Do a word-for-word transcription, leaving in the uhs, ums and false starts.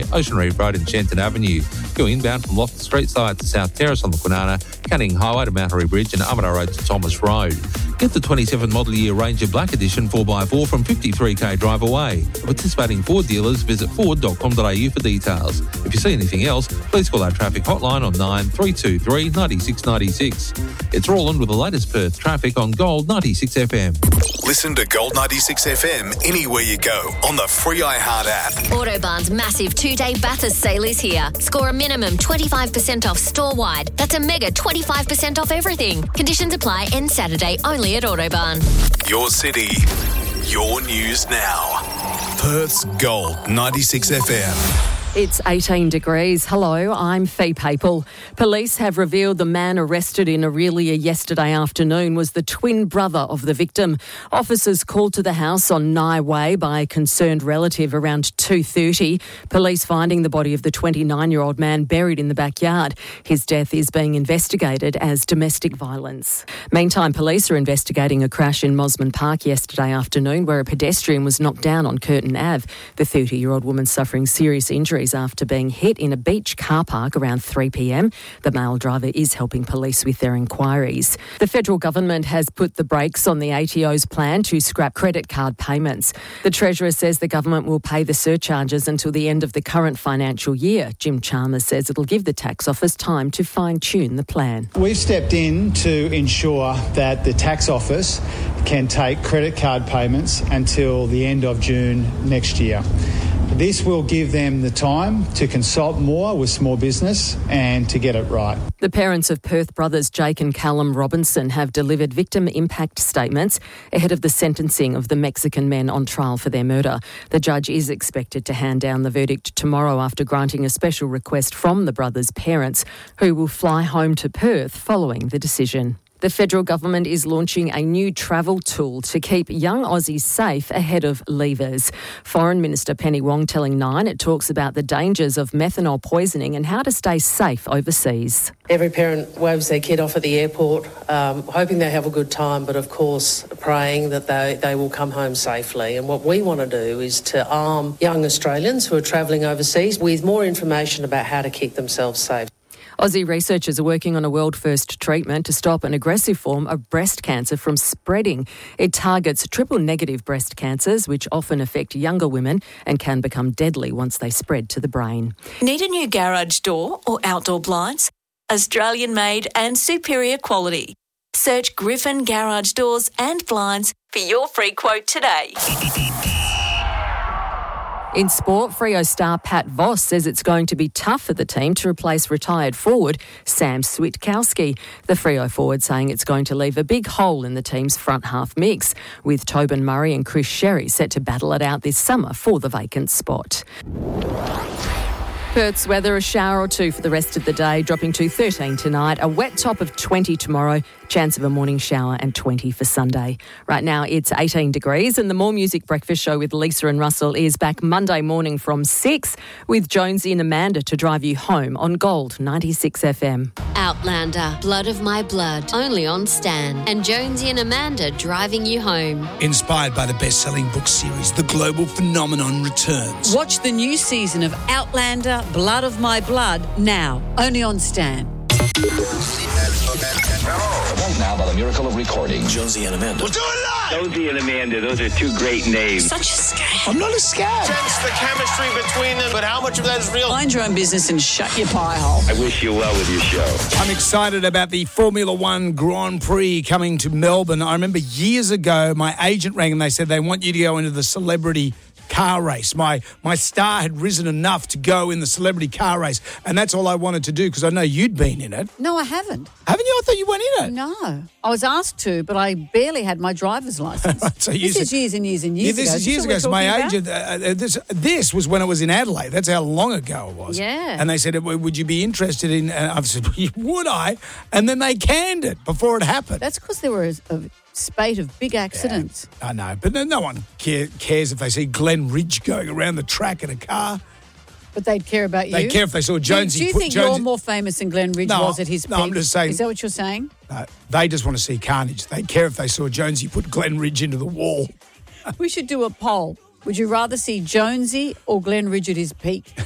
Ocean Reef Road and Shenton Avenue. Go inbound from Loftus Street side to South Terrace on the Kwinana, Canning Highway to Mount Horry Bridge and Armadale Road to Thomas Road. Get the twenty-seven model year Ranger Black Edition four by four from fifty-three k drive away. For participating Ford dealers, visit ford dot com dot a u for details. If you see anything else, please call our traffic hotline on nine three two three, nine six nine six. It's Roland with the latest Perth traffic on Gold ninety-six F M. Listen to Gold ninety-six F M anywhere you go on the free iHeart app. Autobarn's massive two-day Bathurst sale is here. Score a minimum twenty-five percent off store-wide. That's a mega twenty-five percent off everything. Conditions apply. End Saturday only at Autobarn. Your city, your news now. Perth's Gold ninety-six F M. It's eighteen degrees. Hello, I'm Fee Papel. Police have revealed the man arrested in Aurelia yesterday afternoon was the twin brother of the victim. Officers called to the house on Nye Way by a concerned relative around two thirty. Police finding the body of the twenty-nine-year-old man buried in the backyard. His death is being investigated as domestic violence. Meantime, police are investigating a crash in Mosman Park yesterday afternoon where a pedestrian was knocked down on Curtin Avenue. The thirty-year-old woman suffering serious injuries after being hit in a beach car park around three p m. The male driver is helping police with their inquiries. The federal government has put the brakes on the A T O's plan to scrap credit card payments. The Treasurer says the government will pay the surcharges until the end of the current financial year. Jim Chalmers says it'll give the tax office time to fine-tune the plan. We've stepped in to ensure that the tax office can take credit card payments until the end of June next year. This will give them the time to consult more with small business and to get it right. The parents of Perth brothers Jake and Callum Robinson have delivered victim impact statements ahead of the sentencing of the Mexican men on trial for their murder. The judge is expected to hand down the verdict tomorrow after granting a special request from the brothers' parents, who will fly home to Perth following the decision. The federal government is launching a new travel tool to keep young Aussies safe ahead of leavers. Foreign Minister Penny Wong telling Nine it talks about the dangers of methanol poisoning and how to stay safe overseas. Every parent waves their kid off at the airport, um, hoping they have a good time, but of course praying that they, they will come home safely. And what we want to do is to arm young Australians who are travelling overseas with more information about how to keep themselves safe. Aussie researchers are working on a world-first treatment to stop an aggressive form of breast cancer from spreading. It targets triple-negative breast cancers, which often affect younger women and can become deadly once they spread to the brain. Need a new garage door or outdoor blinds? Australian-made and superior quality. Search Griffin Garage Doors and Blinds for your free quote today. In sport, Freo star Pat Voss says it's going to be tough for the team to replace retired forward Sam Switkowski. The Freo forward saying it's going to leave a big hole in the team's front half mix, with Tobin Murray and Chris Sherry set to battle it out this summer for the vacant spot. Perth's weather, a shower or two for the rest of the day, dropping to thirteen tonight, a wet top of twenty tomorrow, chance of a morning shower and twenty for Sunday. Right now it's eighteen degrees and the More Music Breakfast Show with Lisa and Russell is back Monday morning from six with Jonesy and Amanda to drive you home on Gold ninety-six F M. Outlander, Blood of My Blood, only on Stan. And Jonesy and Amanda driving you home. Inspired by the best-selling book series, The Global Phenomenon returns. Watch the new season of Outlander, Blood of My Blood, now, only on Stan. Right now, by the miracle of recording, Jonesy and Amanda. We'll do it live! Jonesy and Amanda, those are two great names. Such a scam. I'm not a scam. Sense the chemistry between them, but how much of that is real? Mind your own business and shut your pie hole. I wish you well with your show. I'm excited about the Formula One Grand Prix coming to Melbourne. I remember years ago, my agent rang and they said they want you to go into the celebrity car race. My my star had risen enough to go in the celebrity car race, and that's all I wanted to do because I know you'd been in it. No, I haven't. Haven't you? I thought you went in it. No. I was asked to, but I barely had my driver's license. so this said, is years and years and years yeah, this ago. is years ago. So my agent, uh, this this was when it was in Adelaide. That's how long ago it was. Yeah. And they said, would you be interested in, and I've said, would I? And then they canned it before it happened. That's because there were a, a spate of big accidents. Yeah, I know, but no, no one care, cares if they see Glen Ridge going around the track in a car. But they'd care about you? They'd care if they saw Jonesy. Do you put think Jonesy... you're more famous than Glen Ridge no, was at his peak? No, I'm just saying. Is that what you're saying? No, they just want to see carnage. They care if they saw Jonesy put Glen Ridge into the wall. We should do a poll. Would you rather see Jonesy or Glen Ridge at his peak?